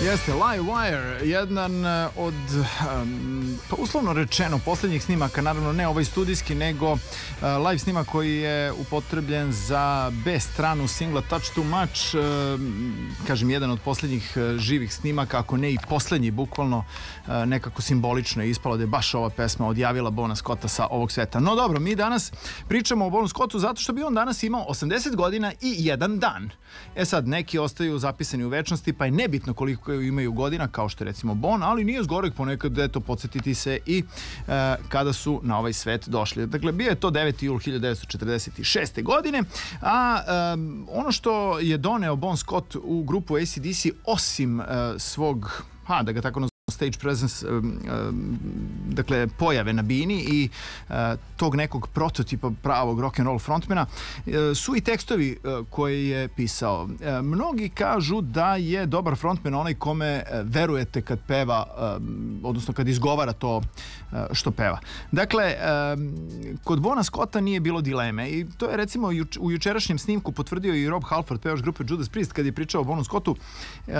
Jeste, Live Wire, jedan od, pa uslovno rečeno, posljednjih snimaka, naravno ne ovaj studijski, nego live snimak koji je upotrebljen za B stranu singla Touch Too Much, kažem, jedan od posljednjih živih snimaka, ako ne i posljednji, bukvalno nekako simbolično je ispalo da je baš ova pesma odjavila Bona Scotta sa ovog sveta. No dobro, mi danas pričamo o Bonu Scottu zato što bi on danas imao 80 godina i jedan dan. E sad, neki ostaju zapisani u večnosti, pa je nebitno koliko imaju godina, kao što je recimo Bon, ali nije zgoreg ponekad, eto, podsjetiti se i kada su na ovaj svet došli. Dakle, bio je to 9. jul 1946. godine, a ono što je doneo Bon Scott u grupu AC/DC, osim svog, da ga tako nazovem, stage presence, dakle pojave na bini i tog nekog prototipa pravog rock'n'roll frontmana, su i tekstovi koje je pisao. Mnogi kažu da je dobar frontman onaj kome verujete kad peva, odnosno kad izgovara to što peva. Dakle, kod Bona Scotta nije bilo dileme i to je recimo u jučerašnjem snimku potvrdio i Rob Halford, pevač grupe Judas Priest, kad je pričao o Bonu Scottu.